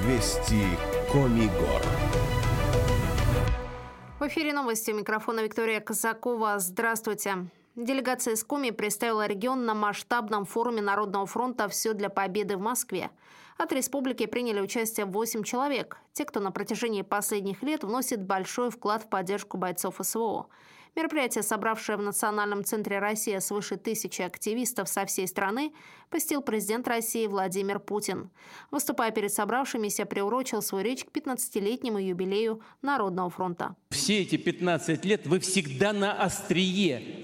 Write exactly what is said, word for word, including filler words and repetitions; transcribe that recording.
Вести Коми Гор. В эфире новости. У микрофона Виктория Казакова. Здравствуйте. Делегация из Коми представила регион на масштабном форуме Народного фронта «Все для победы» в Москве. От республики приняли участие восемь человек. Те, кто на протяжении последних лет вносит большой вклад в поддержку бойцов СВО. Мероприятие, собравшее в Национальном центре России свыше тысячи активистов со всей страны, посетил президент России Владимир Путин. Выступая перед собравшимися, приурочил свою речь к пятнадцатилетнему юбилею Народного фронта. Все эти пятнадцать лет вы всегда на острие